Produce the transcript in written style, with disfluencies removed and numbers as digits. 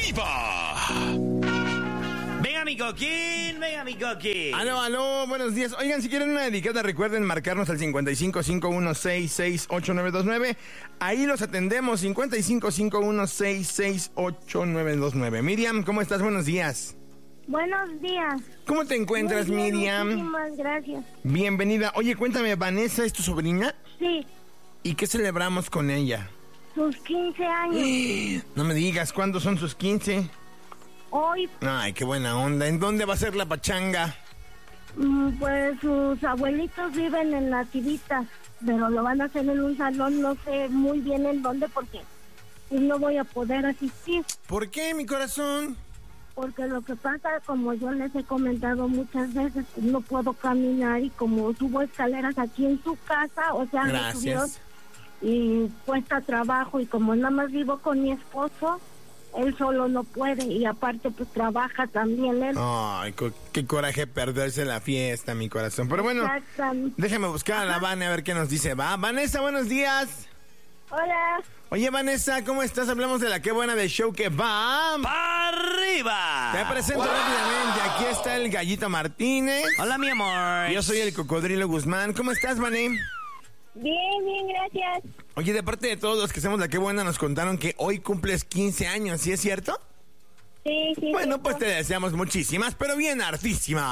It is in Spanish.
arriba! Venga mi coquín, venga mi coquín. Aló, buenos días. Oigan, si quieren una dedicada, recuerden marcarnos al 5551668929. Ahí los atendemos, 5551668929. Miriam, ¿cómo estás? Buenos días. Buenos días. ¿Cómo te encuentras, Muy bien, Miriam? muchísimas gracias. Bienvenida. Oye, cuéntame, ¿Vanessa es tu sobrina? Sí, ¿Y qué celebramos con ella? sus 15 años. No me digas, ¿cuándo son sus 15? Hoy, Ay, qué buena onda. ¿En dónde va a ser la pachanga? pues sus abuelitos viven en Nativitas, pero lo van a hacer en un salón, no sé muy bien en dónde porque pues, no voy a poder asistir. ¿Por qué, mi corazón? Porque lo que pasa, como yo les he comentado muchas veces, pues, no puedo caminar y como subo escaleras aquí en su casa, o sea, me subió Gracias. y cuesta trabajo y como nada más vivo con mi esposo, él solo no puede y aparte pues trabaja también él. Ay, qué coraje perderse la fiesta, mi corazón. Pero bueno, Exactamente. déjame buscar a la Vane a ver qué nos dice. Va, Vanessa, buenos días. Hola. Oye, Vanessa, ¿cómo estás? Hablamos de la qué buena de show que va. ¡Pa' arriba! Te presento rápidamente. Aquí está el Gallito Martínez. Hola, mi amor. Yo soy el Cocodrilo Guzmán. ¿Cómo estás, Vané? Bien, gracias. Oye, de parte de todos los que hacemos la qué buena, nos contaron que hoy cumples 15 años, ¿sí es cierto? Sí. Bueno, pues te deseamos muchísimas, pero bien hartísimas.